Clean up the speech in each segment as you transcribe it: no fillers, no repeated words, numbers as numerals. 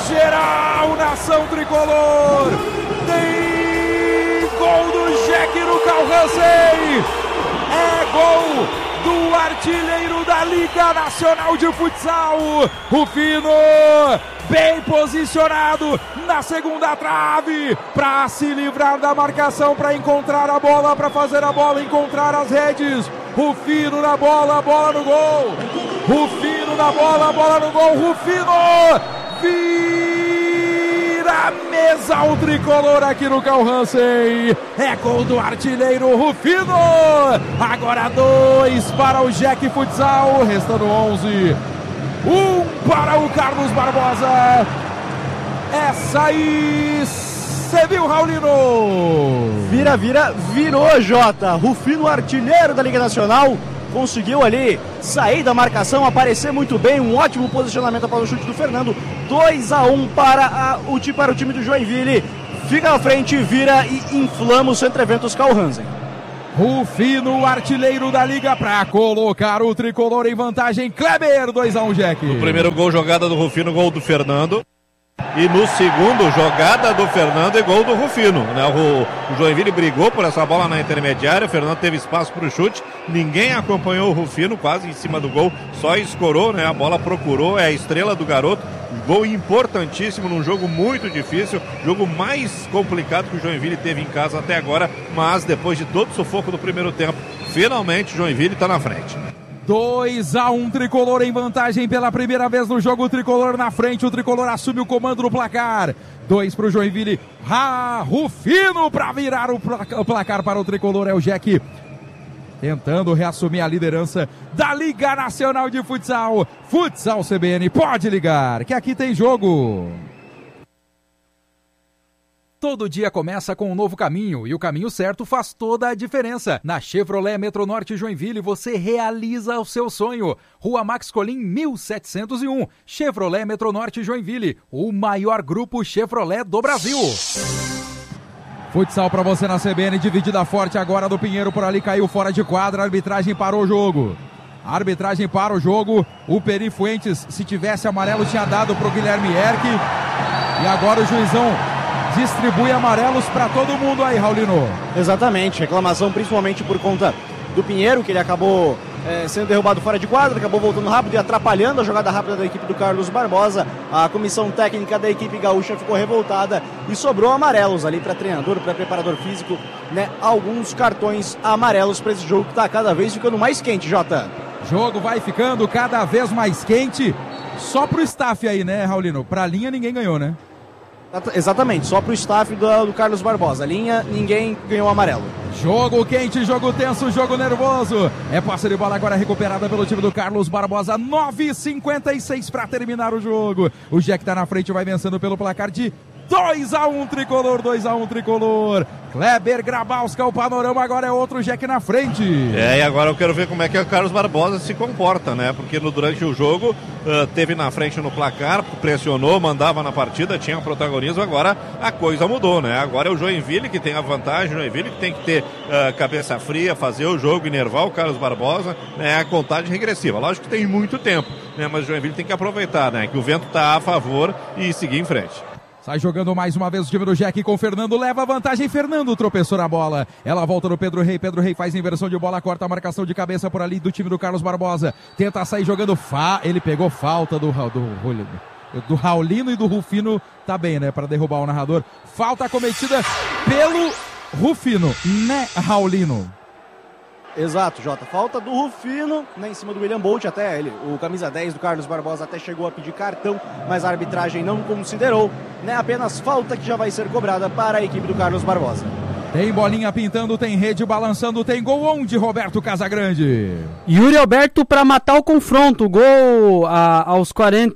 geral, nação tricolor. Tem gol do Jack no Calhansen. É gol do artilheiro da Liga Nacional de Futsal, Rufino, bem posicionado na segunda trave, para se livrar da marcação, para encontrar a bola, para fazer a bola encontrar as redes. Rufino na bola, bola no gol. Rufino na bola, bola no gol. Rufino vira a mesa o tricolor aqui no Calhansen. É gol do artilheiro Rufino. Agora 2 para o Jack Futsal, restando 11. 1 para o Carlos Barbosa. Essa aí, você viu, Raulino? Virou, Jota. Rufino, artilheiro da Liga Nacional, conseguiu ali sair da marcação, aparecer muito bem, um ótimo posicionamento após o chute do Fernando. 2-1 para o time do Joinville. Fica à frente, vira e inflama o Centro Eventos Calhansen. Rufino, artilheiro da Liga, para colocar o tricolor em vantagem. Kleber, 2-1, Jack. No primeiro gol, jogada do Rufino, gol do Fernando. E no segundo, jogada do Fernando e gol do Rufino, né? O Joinville brigou por essa bola na intermediária, o Fernando teve espaço para o chute, ninguém acompanhou o Rufino, quase em cima do gol, só escorou, né? A bola procurou, é a estrela do garoto, gol importantíssimo num jogo muito difícil, jogo mais complicado que o Joinville teve em casa até agora, mas depois de todo o sufoco do primeiro tempo, finalmente o Joinville está na frente. 2-1, tricolor em vantagem pela primeira vez no jogo, o tricolor na frente, o tricolor assume o comando no placar. 2 para o Joinville, Rufino para virar o placar para o tricolor, é o Jack tentando reassumir a liderança da Liga Nacional de Futsal. Futsal CBN, pode ligar, que aqui tem jogo. Todo dia começa com um novo caminho e o caminho certo faz toda a diferença. Na Chevrolet Metronorte Joinville você realiza o seu sonho. Rua Max Colim 1701, Chevrolet Metronorte Joinville, o maior grupo Chevrolet do Brasil. Futsal para você na CBN, dividida forte agora do Pinheiro, por ali caiu fora de quadra, a arbitragem parou o jogo. A arbitragem para o jogo, o Peri Fuentes, se tivesse amarelo, tinha dado para o Guilherme Erck. E agora o juizão distribui amarelos para todo mundo aí, Raulino. Exatamente, reclamação principalmente por conta do Pinheiro, que ele acabou sendo derrubado fora de quadra, acabou voltando rápido e atrapalhando a jogada rápida da equipe do Carlos Barbosa. A comissão técnica da equipe gaúcha ficou revoltada e sobrou amarelos ali para treinador, para preparador físico, né? Alguns cartões amarelos para esse jogo que está cada vez ficando mais quente, Jota. Jogo vai ficando cada vez mais quente, só pro staff aí, né, Raulino? Pra linha ninguém ganhou, né? Exatamente, só pro staff do Carlos Barbosa. A linha, ninguém ganhou amarelo. Jogo quente, jogo tenso, jogo nervoso. É posse de bola agora recuperada pelo time do Carlos Barbosa. 9h56 para terminar o jogo. O Jack tá na frente, vai vencendo pelo placar de 2-1 tricolor, 2-1 tricolor. Kleber Grabowska, o panorama agora é outro, Jack na frente. E agora eu quero ver como é que o Carlos Barbosa se comporta, né? Porque durante o jogo teve na frente no placar, pressionou, mandava na partida, tinha protagonismo, agora a coisa mudou, né? Agora é o Joinville que tem a vantagem, o Joinville que tem que ter cabeça fria, fazer o jogo, enervar o Carlos Barbosa, né? A contagem regressiva. Lógico que tem muito tempo, né? Mas o Joinville tem que aproveitar, né? Que o vento tá a favor e seguir em frente. Sai jogando mais uma vez o time do Jack com o Fernando, leva a vantagem, Fernando tropeçou na bola, ela volta no Pedro Rei faz inversão de bola, corta a marcação de cabeça por ali do time do Carlos Barbosa, tenta sair jogando, ele pegou falta do Raulino e do Rufino, tá bem, né, para derrubar o narrador, falta cometida pelo Rufino, né, Raulino? Exato, Jota. Falta do Rufino, né, em cima do William Bolt, até ele, o camisa 10 do Carlos Barbosa até chegou a pedir cartão, mas a arbitragem não considerou, né, apenas falta que já vai ser cobrada para a equipe do Carlos Barbosa. Tem bolinha pintando, tem rede balançando, tem gol onde, Roberto Casagrande? Yuri Alberto para matar o confronto, gol aos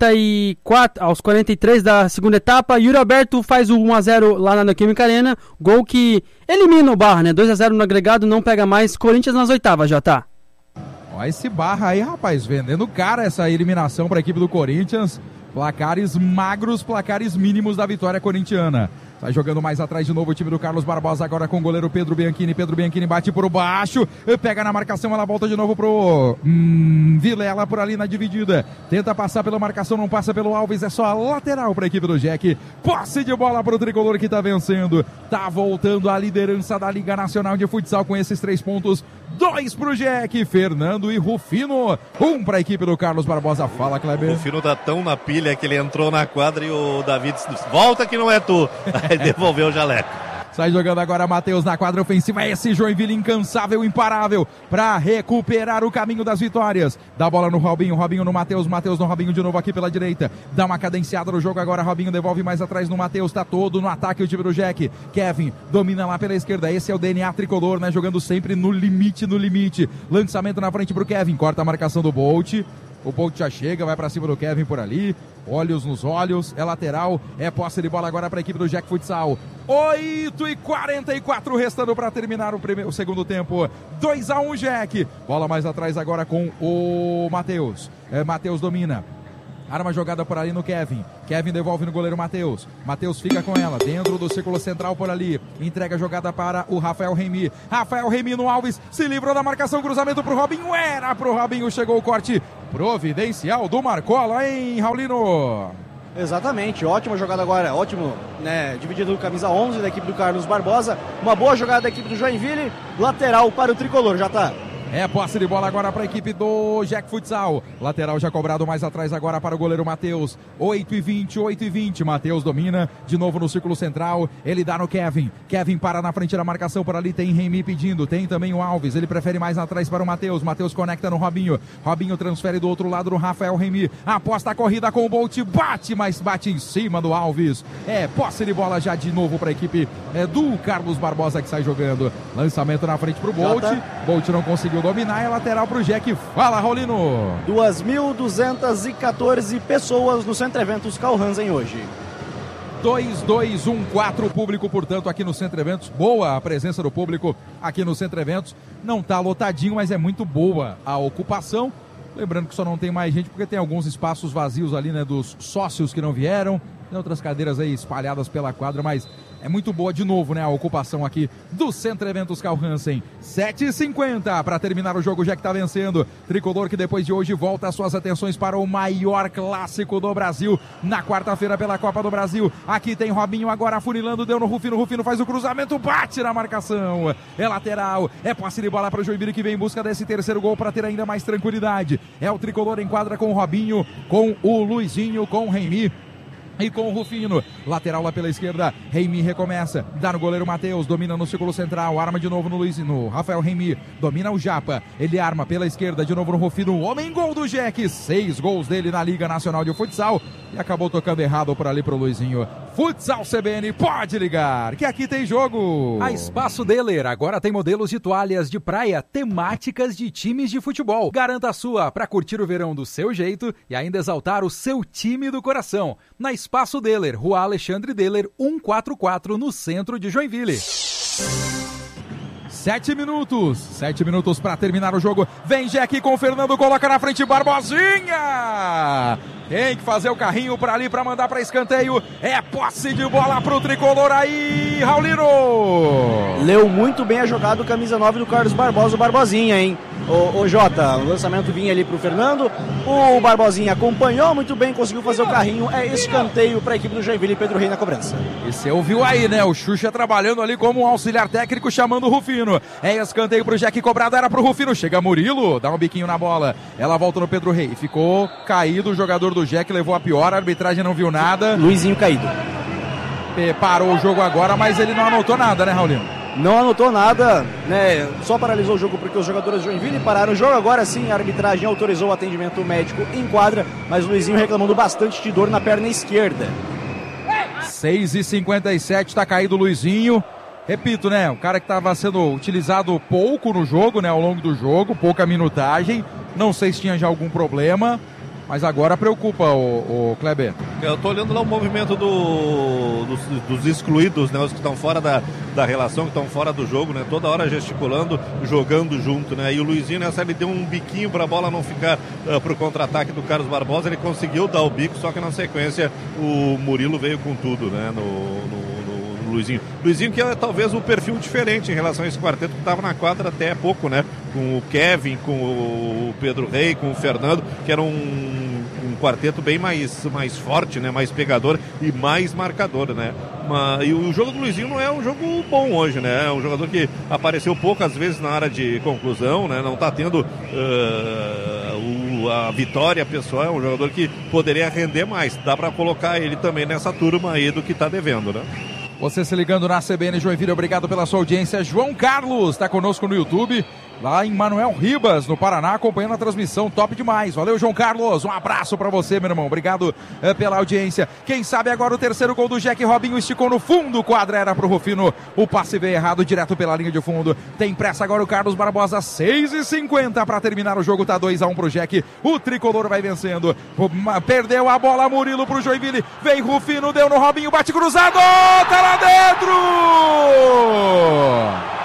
43 da segunda etapa. Yuri Alberto faz o 1-0 lá na Neoquímica Arena, gol que elimina o Barra, né? 2-0 no agregado, não pega mais. Corinthians nas oitavas, já tá. Ó, esse Barra aí, rapaz, vendendo cara essa eliminação para a equipe do Corinthians. Placares magros, placares mínimos da vitória corintiana. Sai jogando mais atrás de novo o time do Carlos Barbosa, agora com o goleiro Pedro Bianchini. Pedro Bianchini bate por baixo, pega na marcação, ela volta de novo pro Vilela por ali na dividida. Tenta passar pela marcação, não passa pelo Alves, é só a lateral para a equipe do Jack. Posse de bola para o tricolor que está vencendo. Tá voltando a liderança da Liga Nacional de Futsal com esses 3 pontos. 2 pro Jack, Fernando e Rufino. 1 para a equipe do Carlos Barbosa. Fala, Kleber. O Rufino tá tão na pilha que ele entrou na quadra e o David disse, volta que não é tu. Aí devolveu o jaleco. Sai jogando agora Matheus na quadra ofensiva. Esse Joinville incansável, imparável, para recuperar o caminho das vitórias. Dá a bola no Robinho, Robinho no Matheus, Matheus no Robinho de novo aqui pela direita. Dá uma cadenciada no jogo agora, Robinho devolve mais atrás no Matheus. Tá todo no ataque o time do Jack. Kevin domina lá pela esquerda. Esse é o DNA tricolor, né? Jogando sempre no limite, no limite. Lançamento na frente pro Kevin. Corta a marcação do Bolt. O Bolt já chega, vai pra cima do Kevin por ali. Olhos nos olhos, é lateral, é posse de bola agora para a equipe do Jack Futsal. 8h44 restando para terminar o segundo tempo. 2-1 Jack. Bola mais atrás agora com o Matheus. Matheus domina. Arma jogada por ali no Kevin. Kevin devolve no goleiro Matheus. Matheus fica com ela dentro do círculo central por ali. Entrega a jogada para o Rafael Remy. Rafael Remy no Alves. Se livrou da marcação. Cruzamento pro Robinho. Era pro Robinho. Chegou o corte providencial do Marcola, hein, Raulino? Exatamente, ótima jogada agora, ótimo, né, dividido camisa 11 da equipe do Carlos Barbosa, uma boa jogada da equipe do Joinville, lateral para o tricolor, já tá. É posse de bola agora para a equipe do Jack Futsal. Lateral já cobrado mais atrás agora para o goleiro Matheus. 8h20. Matheus domina. De novo no círculo central. Ele dá no Kevin. Kevin para na frente da marcação. Por ali tem Remy pedindo. Tem também o Alves. Ele prefere mais atrás para o Matheus. Matheus conecta no Robinho. Robinho transfere do outro lado no Rafael Remy. Aposta a corrida com o Bolt. Bate, mas bate em cima do Alves. É posse de bola já de novo para a equipe do Carlos Barbosa que sai jogando. Lançamento na frente para o Bolt. Bolt não conseguiu dominar, é lateral pro Jack. Fala, Raulino. 2.214 pessoas no Centro Eventos Carl Hansen hoje. 2214 o público, portanto, aqui no Centro Eventos. Boa a presença do público aqui no Centro Eventos. Não tá lotadinho, mas é muito boa a ocupação. Lembrando que só não tem mais gente porque tem alguns espaços vazios ali, né, dos sócios que não vieram. Tem outras cadeiras aí espalhadas pela quadra, mas é muito boa de novo, né, a ocupação aqui do Centro Eventos Carl Hansen. 7h50 para terminar o jogo, já que tá vencendo. Tricolor que depois de hoje volta as suas atenções para o maior clássico do Brasil na quarta-feira pela Copa do Brasil. Aqui tem Robinho agora afunilando, deu no Rufino. Rufino faz o cruzamento, bate na marcação. É lateral, é passe de bola para o Joinville que vem em busca desse terceiro gol para ter ainda mais tranquilidade. É o Tricolor em quadra com o Robinho, com o Luizinho, com o Remy e com o Rufino. Lateral lá pela esquerda, Remy recomeça, dá no goleiro Matheus, domina no círculo central, arma de novo no Luizinho, no Rafael Remy, domina o Japa, ele arma pela esquerda, de novo no Rufino, homem gol do Jack, 6 gols dele na Liga Nacional de Futsal, e acabou tocando errado por ali pro Luizinho. Futsal CBN, pode ligar, que aqui tem jogo. A Espaço Deler agora tem modelos de toalhas de praia temáticas de times de futebol. Garanta a sua para curtir o verão do seu jeito e ainda exaltar o seu time do coração. Na Espaço Deler, Rua Alexandre Deler, 144, no centro de Joinville. 7 minutos para terminar o jogo. Vem Jack com o Fernando, coloca na frente Barbosinha. Tem que fazer o carrinho para ali para mandar para escanteio. É posse de bola pro tricolor aí, Raulino. Leu muito bem a jogada do camisa 9 do Carlos Barbosa, o Barbosinha, hein? O Jota, o lançamento vinha ali pro Fernando. O Barbosinha acompanhou muito bem, conseguiu fazer o carrinho. É escanteio para a equipe do Joinville e Pedro Rey na cobrança. E você ouviu aí, né? O Xuxa trabalhando ali como um auxiliar técnico, chamando o Rufino. É escanteio pro Jack, cobrado era pro Rufino. Chega Murilo, dá um biquinho na bola. Ela volta no Pedro Rey. Ficou caído o jogador do Jack, levou a pior, a arbitragem não viu nada. Luizinho caído. Parou o jogo agora, mas ele não anotou nada, né, Raulino? Não anotou nada, né? Só paralisou o jogo porque os jogadores de Joinville pararam o jogo. Agora sim, a arbitragem autorizou o atendimento médico em quadra, mas o Luizinho reclamando bastante de dor na perna esquerda. 6h57, tá caído o Luizinho. Repito, né? O cara que estava sendo utilizado pouco no jogo, né? Ao longo do jogo, pouca minutagem. Não sei se tinha já algum problema, mas agora preocupa o Kleber. Eu tô olhando lá o movimento dos excluídos, né? Os que estão fora da relação, que estão fora do jogo, né? Toda hora gesticulando, jogando junto, né? E o Luizinho nessa ele deu um biquinho para a bola não ficar pro contra-ataque do Carlos Barbosa. Ele conseguiu dar o bico, só que na sequência o Murilo veio com tudo, né? No do Luizinho. Luizinho que é talvez o perfil diferente em relação a esse quarteto que estava na quadra até há pouco, né? Com o Kevin, com o Pedro Rey, com o Fernando, que era um quarteto bem mais forte, né? Mais pegador e mais marcador, né? E o jogo do Luizinho não é um jogo bom hoje, né? É um jogador que apareceu poucas vezes na área de conclusão, né? Não está tendo a vitória pessoal. É um jogador que poderia render mais. Dá para colocar ele também nessa turma aí do que está devendo, né? Você se ligando na CBN Joinville, obrigado pela sua audiência. João Carlos está conosco no YouTube, lá em Manuel Ribas, no Paraná, acompanhando a transmissão, top demais. Valeu, João Carlos, um abraço pra você, meu irmão, obrigado pela audiência. Quem sabe agora o terceiro gol do Jack. Robinho esticou no fundo, quadra era pro Rufino, o passe veio errado, direto pela linha de fundo. Tem pressa agora o Carlos Barbosa, 6h50 pra terminar o jogo, tá 2-1 pro Jack, o tricolor vai vencendo. Perdeu a bola, Murilo pro Joinville, vem Rufino, deu no Robinho, bate cruzado, tá lá dentro!